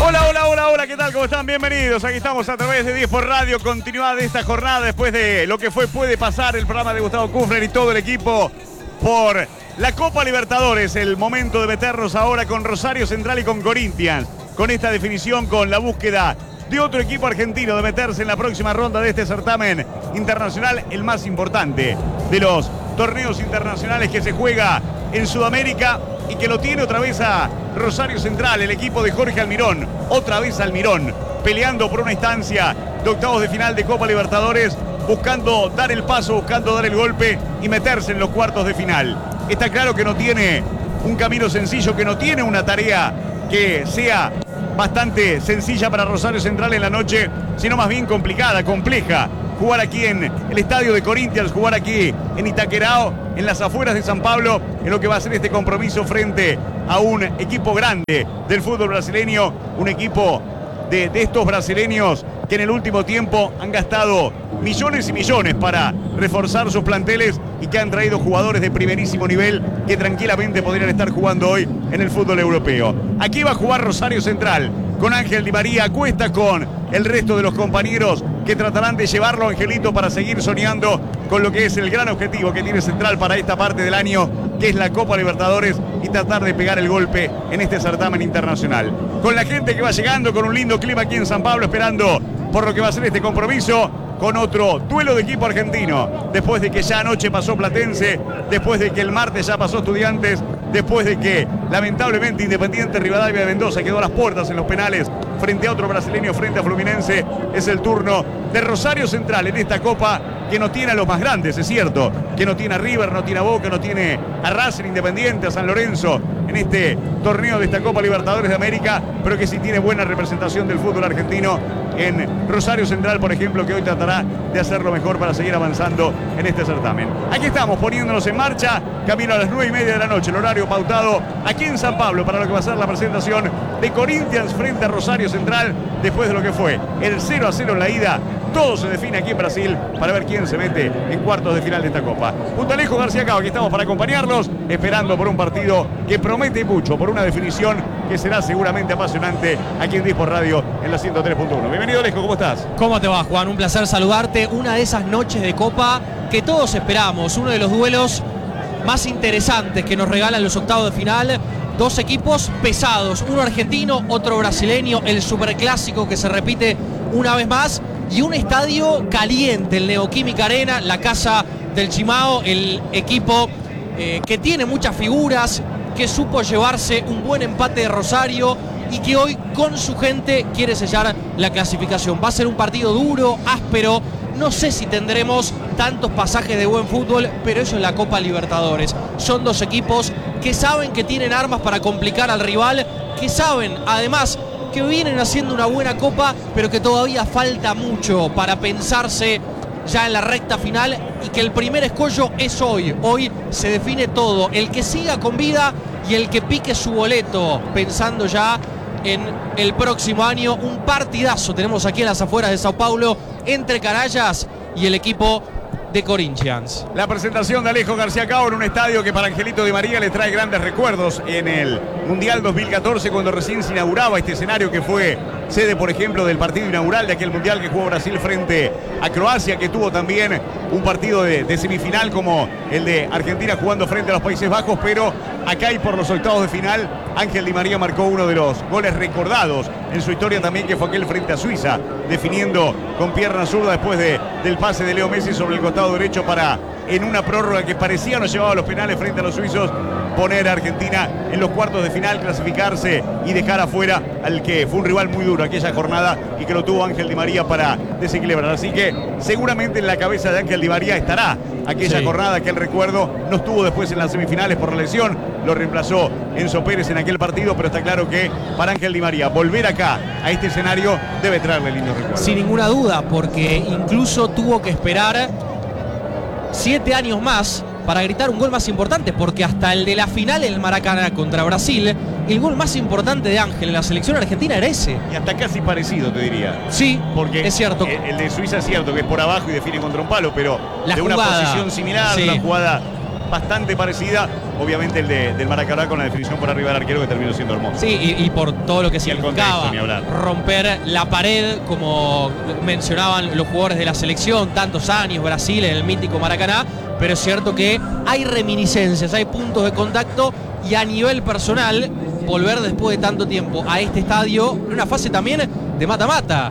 Hola, hola, hola, hola, ¿qué tal? ¿Cómo están? Bienvenidos. Aquí estamos a través de 10 por Radio, continuada de esta jornada después de lo que fue Puede Pasar, el programa de Gustavo Kufner y todo el equipo por la Copa Libertadores. El momento de meternos ahora con Rosario Central y con Corinthians. Con esta definición, con la búsqueda de otro equipo argentino de meterse en la próxima ronda de este certamen internacional, el más importante de los torneos internacionales que se juega en Sudamérica y que lo tiene otra vez a Rosario Central, el equipo de Jorge Almirón, otra vez Almirón, peleando por una instancia de octavos de final de Copa Libertadores, buscando dar el paso, buscando dar el golpe y meterse en los cuartos de final. Está claro que no tiene un camino sencillo, que no tiene una tarea que sea bastante sencilla para Rosario Central en la noche, sino más bien complicada, compleja. Jugar aquí en el estadio de Corinthians, jugar aquí en Itaquerao, en las afueras de San Pablo, en lo que va a ser este compromiso frente a un equipo grande del fútbol brasileño, un equipo de estos brasileños que en el último tiempo han gastado millones y millones para reforzar sus planteles y que han traído jugadores de primerísimo nivel que tranquilamente podrían estar jugando hoy en el fútbol europeo. Aquí va a jugar Rosario Central con Ángel Di María, cuesta con el resto de los compañeros que tratarán de llevarlo, Angelito, para seguir soñando con lo que es el gran objetivo que tiene Central para esta parte del año, que es la Copa Libertadores, y tratar de pegar el golpe en este certamen internacional. Con la gente que va llegando, con un lindo clima aquí en San Pablo, esperando por lo que va a ser este compromiso, con otro duelo de equipo argentino, después de que ya anoche pasó Platense, después de que el martes ya pasó Estudiantes, después de que lamentablemente Independiente Rivadavia de Mendoza quedó a las puertas en los penales frente a otro brasileño, frente a Fluminense. Es el turno de Rosario Central en esta Copa, que no tiene a los más grandes, es cierto, que no tiene a River, no tiene a Boca, no tiene a Racing, Independiente, a San Lorenzo en este torneo de esta Copa Libertadores de América, pero que sí tiene buena representación del fútbol argentino en Rosario Central, por ejemplo, que hoy tratará de hacerlo mejor para seguir avanzando en este certamen. Aquí estamos poniéndonos en marcha, camino a las 9:30 de la noche, el horario pautado aquí en San Pablo para lo que va a ser la presentación de Corinthians frente a Rosario Central, después de lo que fue el 0-0 en la ida. Todo se define aquí en Brasil para ver quién se mete en cuartos de final de esta Copa. Junto a Alejo García Cao, aquí estamos para acompañarlos, esperando por un partido que promete mucho, por una definición que será seguramente apasionante aquí en 10 por Radio en la 103.1. Bienvenido, Alejo, ¿cómo estás? ¿Cómo te va, Juan? Un placer saludarte. Una de esas noches de Copa que todos esperamos, uno de los duelos más interesantes que nos regalan los octavos de final. Dos equipos pesados, uno argentino, otro brasileño, el superclásico que se repite una vez más, y un estadio caliente, el Neoquímica Arena, la casa del Chimao, el equipo que tiene muchas figuras, que supo llevarse un buen empate de Rosario y que hoy con su gente quiere sellar la clasificación. Va a ser un partido duro, áspero. No sé si tendremos tantos pasajes de buen fútbol, pero eso es la Copa Libertadores. Son dos equipos que saben que tienen armas para complicar al rival, que saben además que vienen haciendo una buena Copa, pero que todavía falta mucho para pensarse ya en la recta final y que el primer escollo es hoy. Hoy se define todo, el que siga con vida y el que pique su boleto, pensando ya en el próximo año. Un partidazo tenemos aquí en las afueras de Sao Paulo entre Canallas y el equipo de Corinthians. La presentación de Alejo García Cao en un estadio que para Angelito Di María le trae grandes recuerdos en el Mundial 2014, cuando recién se inauguraba este escenario que fue sede, por ejemplo, del partido inaugural de aquel Mundial que jugó Brasil frente a Croacia, que tuvo también un partido de semifinal como el de Argentina jugando frente a los Países Bajos, pero acá y por los octavos de final, Ángel Di María marcó uno de los goles recordados en su historia también, que fue aquel frente a Suiza, definiendo con pierna zurda después del pase de Leo Messi sobre el costado derecho para, en una prórroga que parecía no llevaba a los penales frente a los suizos, poner a Argentina en los cuartos de final, clasificarse y dejar afuera al que fue un rival muy duro aquella jornada y que lo tuvo Ángel Di María para desequilibrar. Así que seguramente en la cabeza de Ángel Di María estará aquella jornada, aquel recuerdo. No estuvo después en las semifinales por la lesión, lo reemplazó Enzo Pérez en aquel partido, pero está claro que para Ángel Di María volver acá a este escenario debe traerle lindos recuerdos. Sin ninguna duda, porque incluso tuvo que esperar 7 años más para gritar un gol más importante, porque hasta el de la final en el Maracaná contra Brasil, el gol más importante de Ángel en la selección argentina era ese. Y hasta casi parecido, te diría. Sí, porque es cierto. El de Suiza es cierto que es por abajo y define contra un palo, pero la de jugada, una posición similar, sí, una jugada bastante parecida. obviamente el del Maracaná con la definición por arriba del arquero que terminó siendo hermoso. Sí, y por todo lo que significaba romper la pared, como mencionaban los jugadores de la selección, tantos años, Brasil en el mítico Maracaná, pero es cierto que hay reminiscencias, hay puntos de contacto y a nivel personal, volver después de tanto tiempo a este estadio, en una fase también de mata-mata.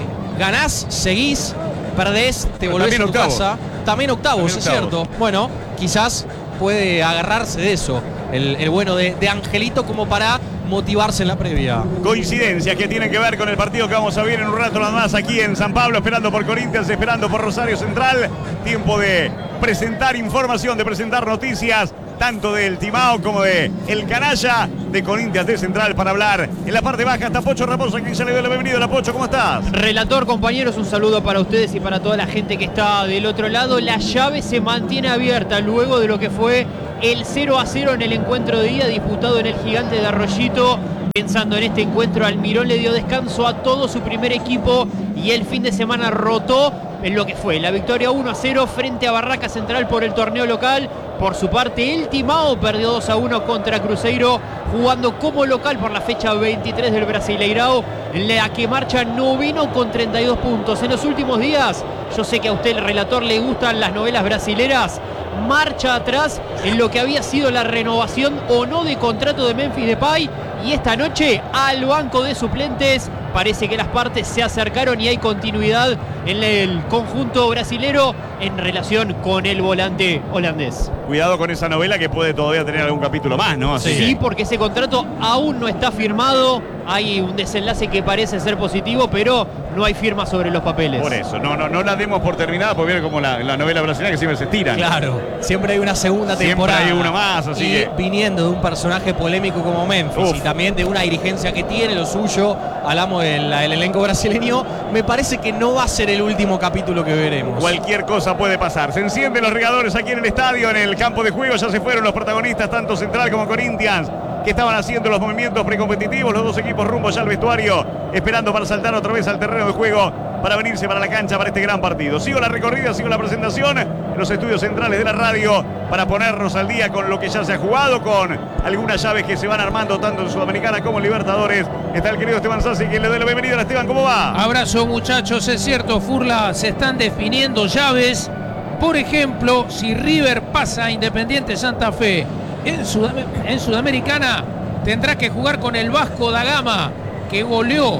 Ganás, seguís, perdés, te volvés a tu casa. También octavos, es cierto. Bueno, quizás puede agarrarse de eso el bueno de Angelito como para motivarse en la previa. Coincidencias que tienen que ver con el partido que vamos a ver en un rato nada más aquí en San Pablo, esperando por Corinthians, esperando por Rosario Central. Tiempo de presentar información, de presentar noticias, tanto del Timao como de el canalla de Corinthians de Central, para hablar en la parte baja. Está Pocho Raposo, a quien ya le doy la bienvenida. Pocho, ¿cómo estás? Relator, compañeros, un saludo para ustedes y para toda la gente que está del otro lado. La llave se mantiene abierta luego de lo que fue el 0-0 en el encuentro de ida disputado en el Gigante de Arroyito. Pensando en este encuentro, Almirón le dio descanso a todo su primer equipo y el fin de semana rotó en lo que fue la victoria 1-0 frente a Barraca Central por el torneo local. Por su parte, el Timao perdió 2-1 contra Cruzeiro, jugando como local por la fecha 23 del Brasileirao, en la que marcha noveno con 32 puntos. En los últimos días, yo sé que a usted, el relator, le gustan las novelas brasileras. Marcha atrás en lo que había sido la renovación o no de contrato de Memphis Depay, y esta noche al banco de suplentes parece que las partes se acercaron y hay continuidad en el conjunto brasilero en relación con el volante holandés. Cuidado con esa novela que puede todavía tener algún capítulo más, ¿no? Así sí, porque ese contrato aún no está firmado. Hay un desenlace que parece ser positivo, pero no hay firma sobre los papeles. Por eso, no la demos por terminada, porque viene como la novela brasileña que siempre se estiran. Claro, siempre hay una segunda temporada. Siempre hay una más, así y que... viniendo de un personaje polémico como Memphis y también de una dirigencia que tiene lo suyo, hablamos del elenco brasileño, me parece que no va a ser el último capítulo que veremos. Cualquier cosa puede pasar. Se encienden los regadores aquí en el estadio, en el campo de juego. Ya se fueron los protagonistas, tanto Central como Corinthians, que estaban haciendo los movimientos precompetitivos. Los dos equipos rumbo ya al vestuario, esperando para saltar otra vez al terreno de juego, para venirse para la cancha para este gran partido. Sigo la recorrida, sigo la presentación en los estudios centrales de la radio, para ponernos al día con lo que ya se ha jugado, con algunas llaves que se van armando tanto en Sudamericana como en Libertadores. Está el querido Esteban Sassi, quien le doy la bienvenida. Esteban, ¿cómo va? Abrazo, muchachos. Es cierto, Furla, se están definiendo llaves. Por ejemplo, si River pasa a Independiente Santa Fe en Sudamericana, tendrá que jugar con el Vasco da Gama, que goleó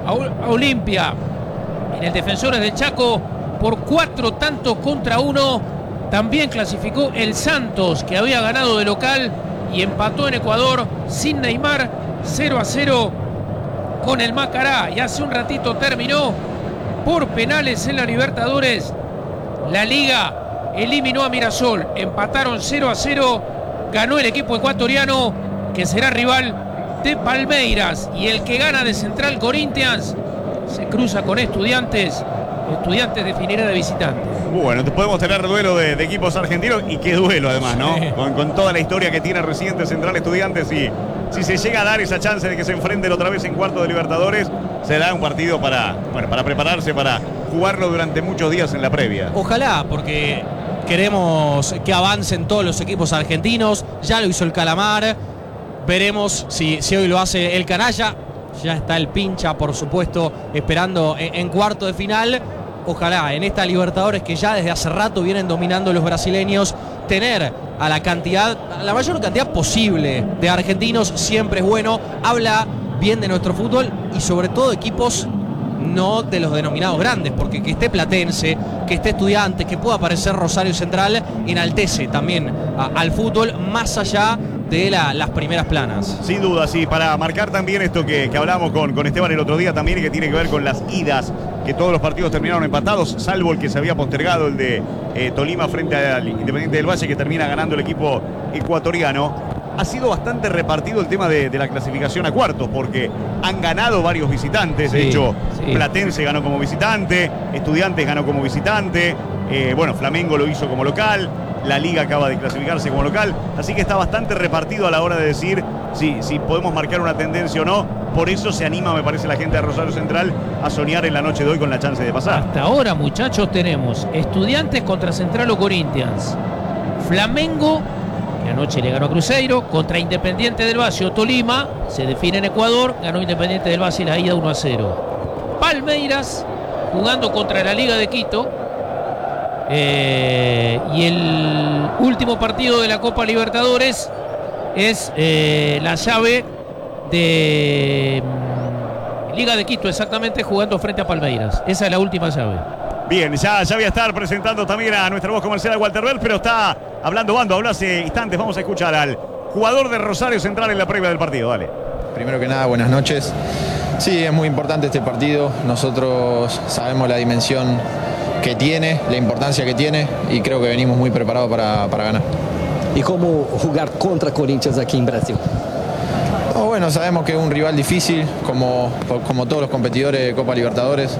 a Olimpia en el Defensores del Chaco por 4-1. También clasificó el Santos, que había ganado de local y empató en Ecuador sin Neymar 0-0 con el Macará. Y hace un ratito terminó por penales en la Libertadores. La Liga eliminó a Mirasol, empataron 0-0, ganó el equipo ecuatoriano, que será rival de Palmeiras, y el que gana de Central Corinthians se cruza con Estudiantes definirá de visitante. Bueno, podemos tener duelo de equipos argentinos, y qué duelo además, ¿no? Sí. Con toda la historia que tiene reciente Central Estudiantes, y si se llega a dar esa chance de que se enfrenten otra vez en cuarto de Libertadores, será un partido para prepararse, para jugarlo durante muchos días en la previa. Ojalá, porque queremos que avancen todos los equipos argentinos. Ya lo hizo el Calamar, veremos si hoy lo hace el Canalla. Ya está el Pincha, por supuesto, esperando en cuarto de final. Ojalá en esta Libertadores, que ya desde hace rato vienen dominando los brasileños, tener a la mayor cantidad posible de argentinos siempre es bueno. Habla bien de nuestro fútbol y sobre todo equipos no de los denominados grandes, porque que esté Platense, que esté Estudiantes, que pueda aparecer Rosario Central, enaltece también al fútbol más allá de las primeras planas. Sin duda, sí, para marcar también esto que hablamos con Esteban el otro día también, y que tiene que ver con las idas, que todos los partidos terminaron empatados, salvo el que se había postergado, el de Tolima frente al Independiente del Valle, que termina ganando el equipo ecuatoriano. Ha sido bastante repartido el tema de la clasificación a cuartos, porque han ganado varios visitantes. De hecho, Platense ganó como visitante, Estudiantes ganó como visitante, Flamengo lo hizo como local, la Liga acaba de clasificarse como local, así que está bastante repartido a la hora de decir si podemos marcar una tendencia o no. Por eso se anima, me parece, la gente de Rosario Central a soñar en la noche de hoy con la chance de pasar. Hasta ahora, muchachos, tenemos Estudiantes contra Central o Corinthians, Flamengo que anoche le ganó a Cruzeiro, contra Independiente del Valle, Tolima, se define en Ecuador, ganó Independiente del Valle la ida 1-0. Palmeiras, jugando contra la Liga de Quito, y el último partido de la Copa Libertadores es la llave de Liga de Quito, exactamente, jugando frente a Palmeiras. Esa es la última llave. Bien, ya voy a estar presentando también a nuestra voz comercial, Walter Bell, pero está hablando Bando, habló hace instantes. Vamos a escuchar al jugador de Rosario Central en la previa del partido. Dale. Primero que nada, buenas noches. Sí, es muy importante este partido. Nosotros sabemos la dimensión que tiene, la importancia que tiene, y creo que venimos muy preparados para ganar. ¿Y cómo jugar contra Corinthians aquí en Brasil? Bueno, sabemos que es un rival difícil, como todos los competidores de Copa Libertadores.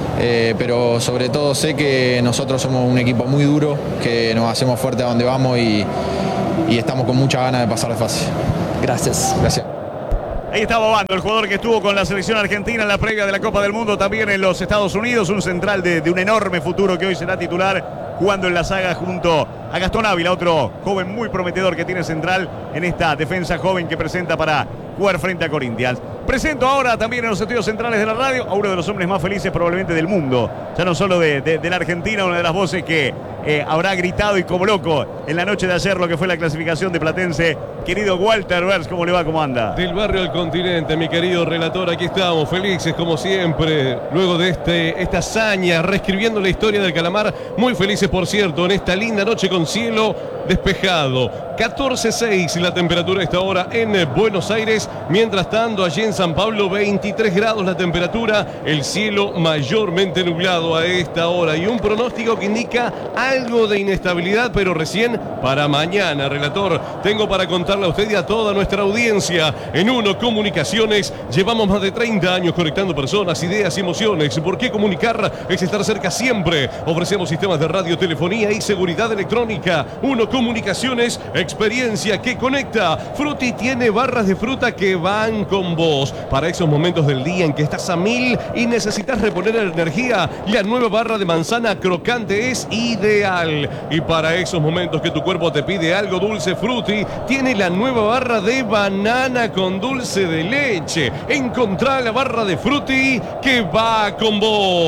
Pero sobre todo sé que nosotros somos un equipo muy duro, que nos hacemos fuerte a donde vamos y estamos con muchas ganas de pasar de fase. Gracias. Gracias. Ahí estaba Bando, el jugador que estuvo con la selección argentina en la previa de la Copa del Mundo, también en los Estados Unidos, un central de un enorme futuro que hoy será titular, jugando en la saga junto a Gastón Ávila, otro joven muy prometedor que tiene Central en esta defensa joven que presenta para jugar frente a Corinthians. Presento ahora también en los estudios centrales de la radio a uno de los hombres más felices probablemente del mundo, ya no solo de la Argentina, una de las voces que habrá gritado y como loco en la noche de ayer lo que fue la clasificación de Platense. Querido Walter Bers, ¿cómo le va? ¿Cómo anda? Del barrio al continente, mi querido relator, aquí estamos, felices como siempre, luego de esta hazaña, reescribiendo la historia del calamar, muy felices por cierto, en esta linda noche con cielo despejado. 14.6 la temperatura a esta hora en Buenos Aires, mientras tanto allí en San Pablo 23 grados la temperatura, el cielo mayormente nublado a esta hora y un pronóstico que indica algo de inestabilidad, pero recién para mañana. Relator, tengo para contarle a usted y a toda nuestra audiencia, en Uno Comunicaciones llevamos más de 30 años conectando personas, ideas y emociones. ¿Por qué comunicar? Es estar cerca siempre. Ofrecemos sistemas de radio, telefonía y seguridad electrónica. Uno Comunicaciones, experiencia que conecta. Fruti tiene barras de fruta que van con vos. Para esos momentos del día en que estás a 1000 y necesitas reponer energía, la nueva barra de manzana crocante es ideal. Y para esos momentos que tu cuerpo te pide algo dulce, Fruti tiene la nueva barra de banana con dulce de leche. Encontrá la barra de Fruti que va con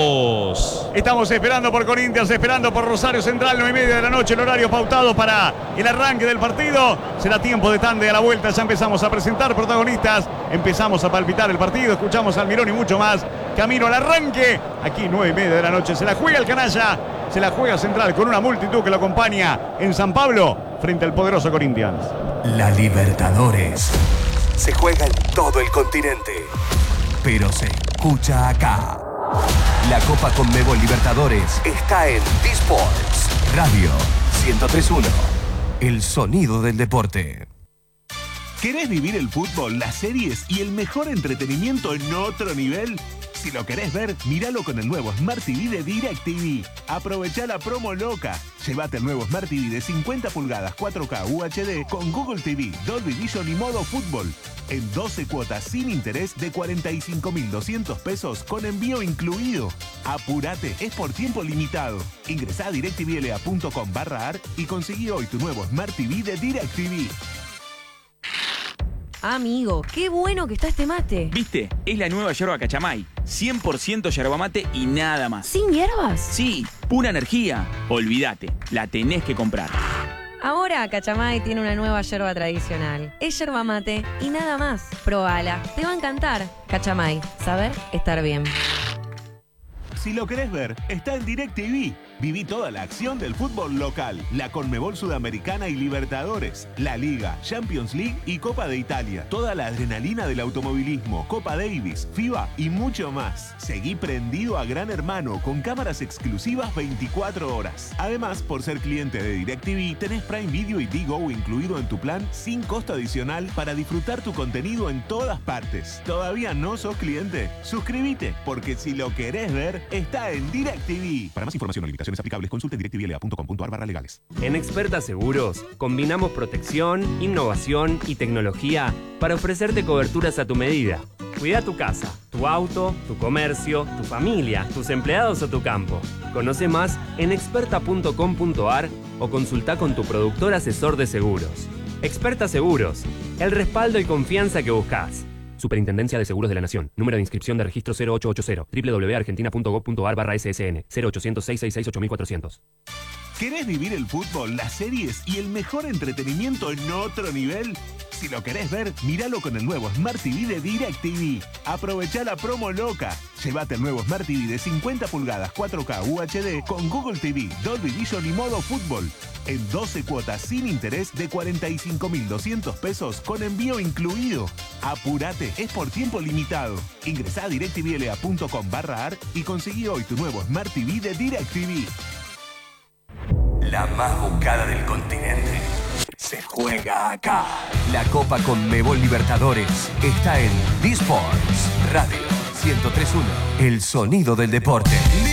vos. Estamos esperando por Corinthians, esperando por Rosario Central, 9:30 de la noche, el horario pautado para el arranque del partido. Será tiempo de tanda y a la vuelta ya empezamos a presentar protagonistas, empezamos a palpitar el partido, escuchamos al Mirón y mucho más. Camino al arranque, aquí 9:30 de la noche, se la juega el canalla, se la juega Central con una multitud que lo acompaña en San Pablo frente al poderoso Corinthians. La Libertadores se juega en todo el continente, pero se escucha acá. La Copa Conmebol Libertadores está en D-Sports Radio 103.1. El sonido del deporte. ¿Querés vivir el fútbol, las series y el mejor entretenimiento en otro nivel? Si lo querés ver, míralo con el nuevo Smart TV de DirecTV. Aprovechá la promo loca. Llévate el nuevo Smart TV de 50 pulgadas 4K UHD con Google TV, Dolby Vision y modo fútbol. En 12 cuotas sin interés de 45.200 pesos con envío incluido. Apúrate, es por tiempo limitado. Ingresá a directvla.com/ar y conseguí hoy tu nuevo Smart TV de DirecTV. Amigo, qué bueno que está este mate. ¿Viste? Es la nueva yerba Cachamay. 100% yerba mate y nada más. ¿Sin hierbas? Sí, pura energía. Olvídate, la tenés que comprar. Ahora Cachamay tiene una nueva yerba tradicional. Es yerba mate y nada más. Probala, te va a encantar. Cachamay, saber estar bien. Si lo querés ver, está en DirecTV. Viví toda la acción del fútbol local, la Conmebol Sudamericana y Libertadores, la Liga, Champions League y Copa de Italia. Toda la adrenalina del automovilismo, Copa Davis, FIBA y mucho más. Seguí prendido a Gran Hermano con cámaras exclusivas 24 horas. Además, por ser cliente de DirecTV, tenés Prime Video y Digo incluido en tu plan sin costo adicional para disfrutar tu contenido en todas partes. ¿Todavía no sos cliente? Suscríbete, porque si lo querés ver, está en DirecTV. Para más información o limitaciones aplicables, consulte directvla.com.ar/legales. En Experta Seguros, combinamos protección, innovación y tecnología para ofrecerte coberturas a tu medida. Cuida tu casa, tu auto, tu comercio, tu familia, tus empleados o tu campo. Conoce más en experta.com.ar o consulta con tu productor asesor de seguros. Experta Seguros, el respaldo y confianza que buscas. Superintendencia de Seguros de la Nación. Número de inscripción de registro 0880. www.argentina.gov.ar/SSN. 0800-666-8400. ¿Querés vivir el fútbol, las series y el mejor entretenimiento en otro nivel? Si lo querés ver, míralo con el nuevo Smart TV de DirecTV. Aprovechá la promo loca. Llévate el nuevo Smart TV de 50 pulgadas 4K UHD con Google TV, Dolby Vision y modo fútbol. En 12 cuotas sin interés de 45.200 pesos con envío incluido. Apúrate, es por tiempo limitado. Ingresá a directvla.com/ar y conseguí hoy tu nuevo Smart TV de DirecTV. La más buscada del continente se juega acá. La Copa Conmebol Libertadores está en D-Sports Radio 103.1. El sonido del deporte.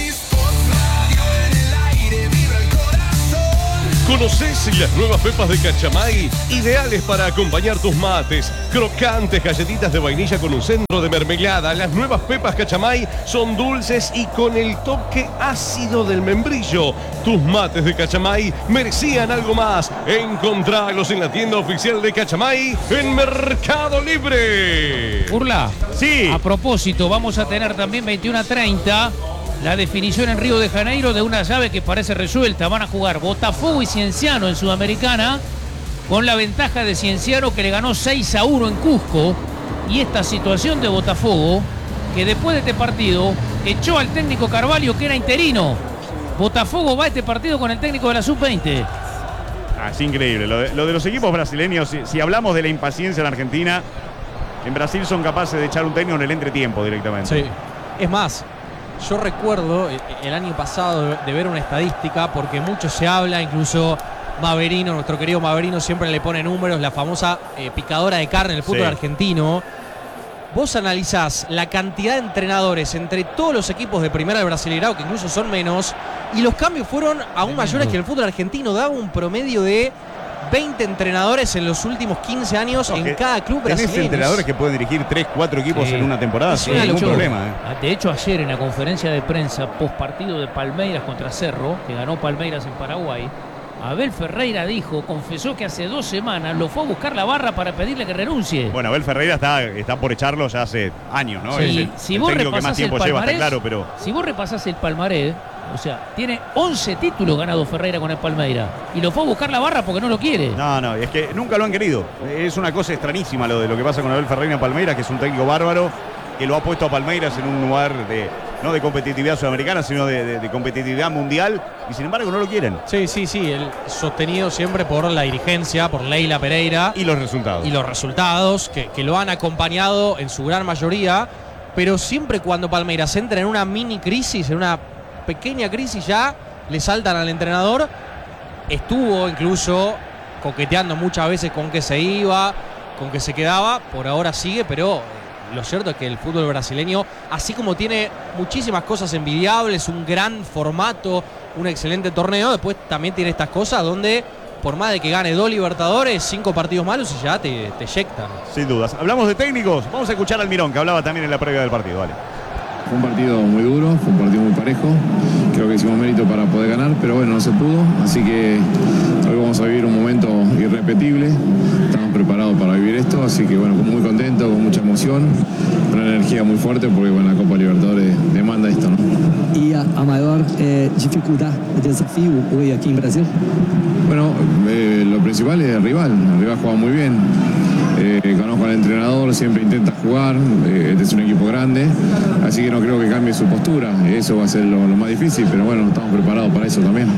¿Conocés las nuevas pepas de Cachamay? Ideales para acompañar tus mates. Crocantes galletitas de vainilla con un centro de mermelada. Las nuevas pepas Cachamay son dulces y con el toque ácido del membrillo. Tus mates de Cachamay merecían algo más. Encontralos en la tienda oficial de Cachamay en Mercado Libre. Urla. Sí. A propósito, vamos a tener también 21:30 la definición en Río de Janeiro de una llave que parece resuelta. Van a jugar Botafogo y Cienciano en Sudamericana, con la ventaja de Cienciano, que le ganó 6-1 en Cusco. Y esta situación de Botafogo, que después de este partido echó al técnico Carvalho, que era interino. Botafogo va a este partido con el técnico de la Sub-20. Es increíble. Lo de los equipos brasileños, si hablamos de la impaciencia en Argentina, en Brasil son capaces de echar un técnico en el entretiempo directamente. Sí. Es más, yo recuerdo el año pasado de ver una estadística, porque mucho se habla, incluso Maverino, nuestro querido Maverino, siempre le pone números, la famosa picadora de carne en el fútbol argentino. Vos analizás la cantidad de entrenadores entre todos los equipos de primera del Brasileirao, que incluso son menos, y los cambios fueron aún mayores que el fútbol argentino. Daba un promedio de 20 entrenadores en los últimos 15 años en cada club brasileño. Tenés entrenadores que pueden dirigir 3, 4 equipos en una temporada sin ningún problema. De hecho, ayer en la conferencia de prensa post partido de Palmeiras contra Cerro, que ganó Palmeiras en Paraguay, Abel Ferreira confesó que hace 2 semanas lo fue a buscar la barra para pedirle que renuncie. Bueno, Abel Ferreira está por echarlo ya hace años, ¿no? Sí. Es el técnico que más tiempo lleva, está claro, pero... Si vos repasás el palmarés, o sea, tiene 11 títulos ganados Ferreira con el Palmeiras. Y lo fue a buscar la barra porque no lo quiere. No, es que nunca lo han querido. Es una cosa extrañísima lo que pasa con Abel Ferreira en Palmeiras, que es un técnico bárbaro, que lo ha puesto a Palmeiras en un lugar no de competitividad sudamericana, sino de competitividad mundial, y sin embargo no lo quieren. Sí, él sostenido siempre por la dirigencia, por Leila Pereira. Y los resultados. Y los resultados, que lo han acompañado en su gran mayoría, pero siempre cuando Palmeiras entra en una mini crisis, en una pequeña crisis, ya le saltan al entrenador. Estuvo incluso coqueteando muchas veces con que se iba, con que se quedaba. Por ahora sigue, pero lo cierto es que el fútbol brasileño, así como tiene muchísimas cosas envidiables, un gran formato, un excelente torneo, después también tiene estas cosas donde por más de que gane 2 Libertadores, 5 partidos malos y ya te eyectan. Sin dudas. Hablamos de técnicos, vamos a escuchar al Mirón, que hablaba también en la previa del partido. Vale. Fue un partido muy duro, fue un partido muy parejo. Creo que hicimos mérito para poder ganar, pero bueno, no se pudo. Así que hoy vamos a vivir un momento irrepetible. Estamos preparados para vivir esto, así que bueno, muy contento, con mucha emoción, una energía muy fuerte, porque bueno, la Copa Libertadores demanda esto, ¿no? ¿Y a mayor dificultad, desafío hoy aquí en Brasil? Bueno, lo principal es el rival. El rival juega muy bien. Conozco al entrenador, siempre intenta jugar. Este es un equipo grande, así que no creo que cambie su postura. Eso va a ser lo más difícil, pero bueno, estamos preparados para eso también.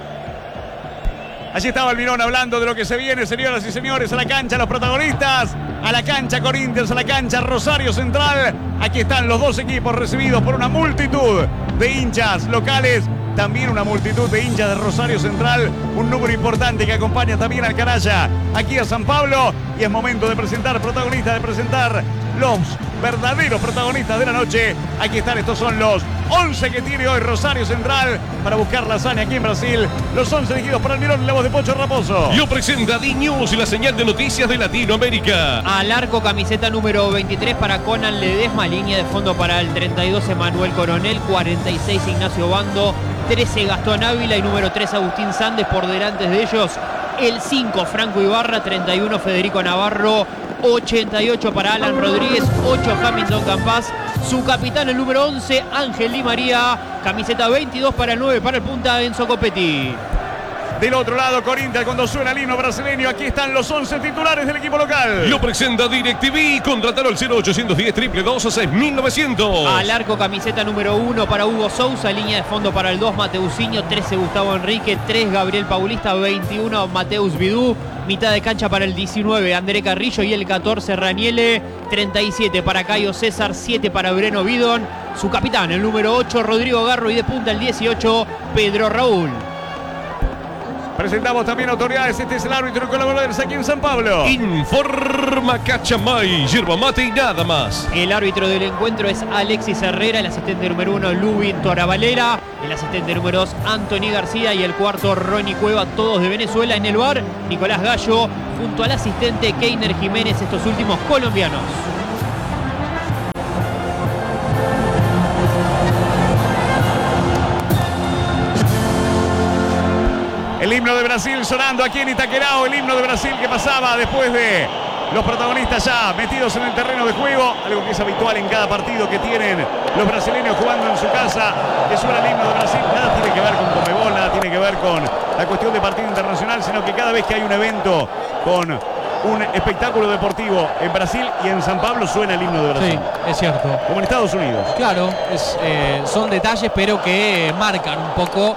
Allí estaba el Mirón hablando de lo que se viene, señoras y señores, a la cancha los protagonistas, a la cancha Corinthians, a la cancha Rosario Central. Aquí están los dos equipos recibidos por una multitud de hinchas locales, también una multitud de hinchas de Rosario Central, un número importante que acompaña también al Canalla aquí a San Pablo, y es momento de presentar protagonistas, de presentar los verdaderos protagonistas de la noche. Aquí están, estos son los 11 que tiene hoy Rosario Central para buscar la hazaña aquí en Brasil. Los 11 elegidos por el Mirón, la voz de Pocho Raposo. Lo presenta D-News y la señal de noticias de Latinoamérica. Al arco, camiseta número 23 para Conan Ledesma, línea de fondo para el 32 Emanuel Coronel, 46 Ignacio Bando, 13 Gastón Ávila y número 3 Agustín Sández. Por delante de ellos el 5 Franco Ibarra, 31 Federico Navarro, 88 para Alan Rodríguez, 8 Hamilton Campas. Su capitán, el número 11, Ángel Di María. Camiseta 22 para el 9 para el punta, Enzo Copetti. Del otro lado, Corinthians, cuando suena el himno brasileño, aquí están los 11 titulares del equipo local. Lo presenta DirecTV. Contratar al 0810 222 6900. Al arco, camiseta número 1 para Hugo Sousa. Línea de fondo para el 2, Mateusinho. 13, Gustavo Enrique. 3, Gabriel Paulista. 21, Mateus Vidú. Mitad de cancha para el 19, André Carrillo. Y el 14, Raniele. 37 para Caio César. 7 para Breno Bidon. Su capitán, el número 8, Rodrigo Garro. Y de punta el 18, Pedro Raúl. Presentamos también autoridades. Este es el árbitro con la bola aquí en San Pablo. Informa Cachamay, yerba mate y nada más. El árbitro del encuentro es Alexis Herrera, el asistente número 1 Lubin Toravalera, el asistente número 2 Anthony García y el cuarto Ronnie Cueva, todos de Venezuela. En el VAR, Nicolás Gallo junto al asistente Keiner Jiménez, estos últimos colombianos. El himno de Brasil sonando aquí en Itaquerao, el himno de Brasil que pasaba después de los protagonistas ya metidos en el terreno de juego, algo que es habitual en cada partido que tienen los brasileños jugando en su casa, que suena el himno de Brasil. Nada tiene que ver con Conmebol, nada tiene que ver con la cuestión de partido internacional, sino que cada vez que hay un evento con un espectáculo deportivo en Brasil y en San Pablo suena el himno de Brasil. Sí, es cierto. Como en Estados Unidos. Claro, son detalles pero que marcan un poco